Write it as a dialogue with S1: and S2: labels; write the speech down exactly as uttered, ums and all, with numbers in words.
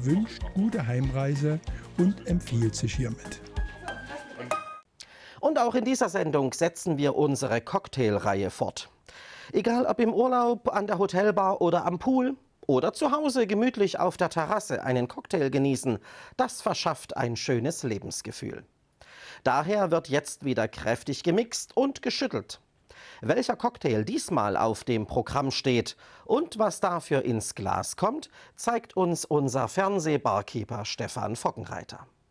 S1: wünscht gute Heimreise und empfiehlt sich hiermit.
S2: Und auch in dieser Sendung setzen wir unsere Cocktailreihe fort. Egal ob im Urlaub, an der Hotelbar oder am Pool oder zu Hause gemütlich auf der Terrasse einen Cocktail genießen, das verschafft ein schönes Lebensgefühl. Daher wird jetzt wieder kräftig gemixt und geschüttelt. Welcher Cocktail diesmal auf dem Programm steht und was dafür ins Glas kommt, zeigt uns unser Fernsehbarkeeper Stefan Fockenreiter.